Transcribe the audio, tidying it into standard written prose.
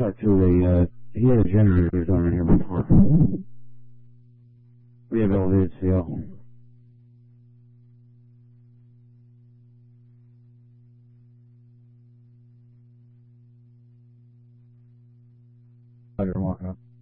talked to he had a generator down in here before. We have elevated CO. You're walking up.